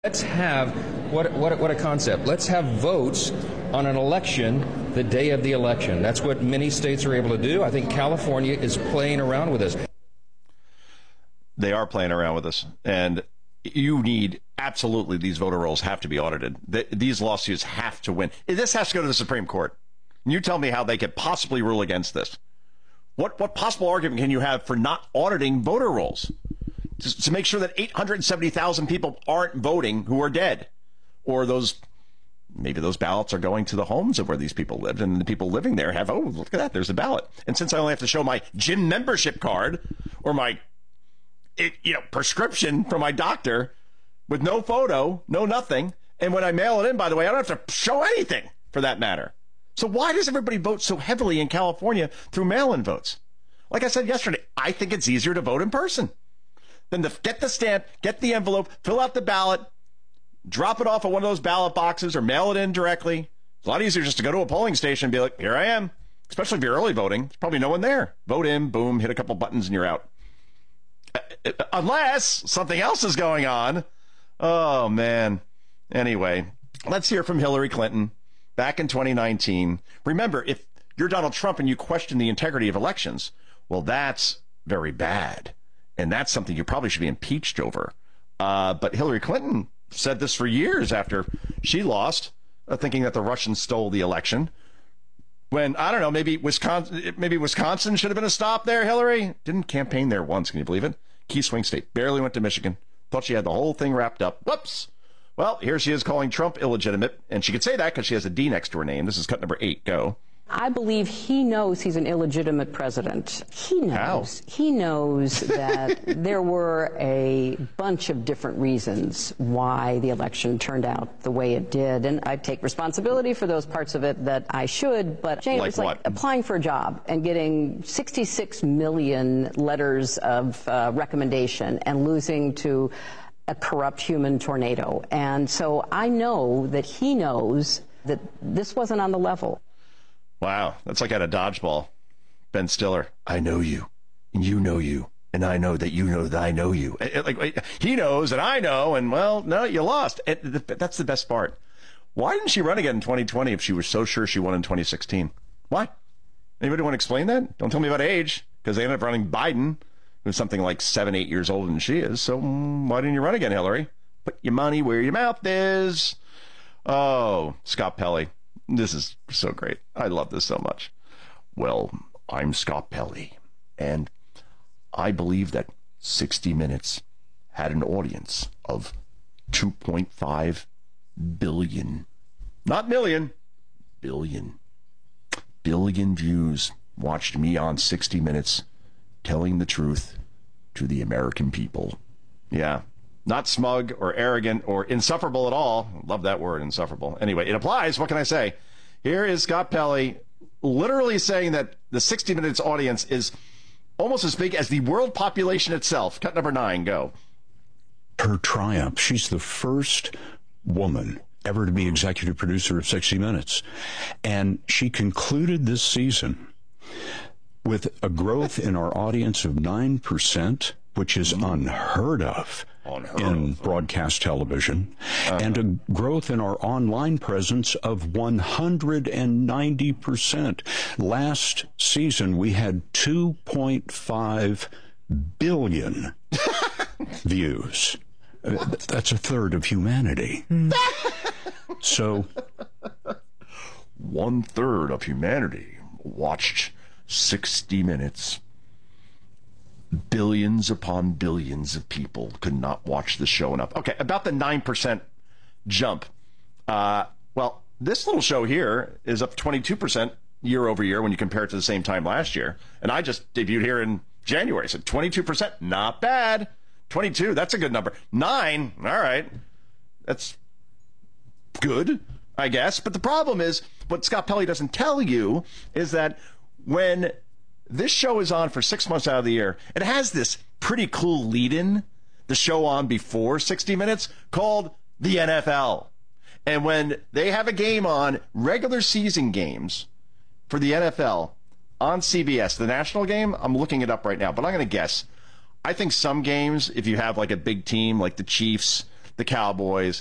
Let's have, what a concept. Let's have votes on an election the day of the election. That's what many states are able to do. I think California is playing around with us. They are playing around with us. And you need, absolutely, these voter rolls have to be audited. These lawsuits have to win. This has to go to the Supreme Court. You tell me how they could possibly rule against this. What possible argument can you have for not auditing voter rolls? To make sure that 870,000 people aren't voting who are dead, or maybe those ballots are going to the homes of where these people lived, and the people living there have, oh, look at that, there's a ballot. And since I only have to show my gym membership card or my prescription from my doctor with no photo, no nothing, and when I mail it in, by the way, I don't have to show anything for that matter. So why does everybody vote so heavily in California through mail-in votes? Like I said yesterday, I think it's easier to vote in person than to get the stamp, get the envelope, fill out the ballot, drop it off at one of those ballot boxes or mail it in directly. It's a lot easier just to go to a polling station and be like, here I am. Especially if you're early voting. There's probably no one there. Vote in, boom, hit a couple buttons and you're out. Unless something else is going on. Oh, man. Anyway, let's hear from Hillary Clinton back in 2019. Remember, if you're Donald Trump and you question the integrity of elections, well, that's very bad. And that's something you probably should be impeached over. But Hillary Clinton said this for years after she lost, thinking that the Russians stole the election. When, I don't know, maybe Wisconsin should have been a stop there, Hillary. Didn't campaign there once, can you believe it? Key swing state. Barely went to Michigan. Thought she had the whole thing wrapped up. Whoops. Well, here she is calling Trump illegitimate. And she could say that because she has a D next to her name. This is cut number 8. Go. I believe he knows he's an illegitimate president. He knows. How? He knows that there were a bunch of different reasons why the election turned out the way it did. And I take responsibility for those parts of it that I should. But Jane, it's like applying for a job and getting 66 million letters of recommendation and losing to a corrupt human tornado. And so I know that he knows that this wasn't on the level. Wow, that's like at a dodgeball. Ben Stiller, I know you, and you know you, and I know that you know that I know you. Like he knows, and I know, and well, no, you lost. That's the best part. Why didn't she run again in 2020 if she was so sure she won in 2016? Why? Anybody want to explain that? Don't tell me about age, because they ended up running Biden, who's something like 7, 8 years older than she is. So why didn't you run again, Hillary? Put your money where your mouth is. Oh, Scott Pelley. This is so great. I love this so much. Well, I'm Scott Pelley, and I believe that 60 Minutes had an audience of 2.5 billion. Not million, billion. Billion views watched me on 60 Minutes telling the truth to the American people. Yeah. Not smug or arrogant or insufferable at all. Love that word, insufferable. Anyway, it applies. What can I say? Here is Scott Pelley literally saying that the 60 Minutes audience is almost as big as the world population itself. Cut number 9, go. Her triumph. She's the first woman ever to be executive producer of 60 Minutes. And she concluded this season with a growth in our audience of 9%, which is unheard of in broadcast television, and a growth in our online presence of 190%. Last season, we had 2.5 billion views. That's a third of humanity. So, 1/3 of humanity watched 60 Minutes. Billions upon billions of people could not watch the show enough. Okay, about the 9% jump. Well, this little show here is up 22% year over year when you compare it to the same time last year. And I just debuted here in January. So 22%, not bad. 22, that's a good number. 9, all right. That's good, I guess. But the problem is, what Scott Pelley doesn't tell you is that when this show is on for 6 months out of the year, it has this pretty cool lead-in, the show on before 60 Minutes, called the NFL. And when they have a game on, regular season games for the NFL on CBS, the national game, I'm looking it up right now, but I'm going to guess. I think some games, if you have like a big team like the Chiefs, the Cowboys,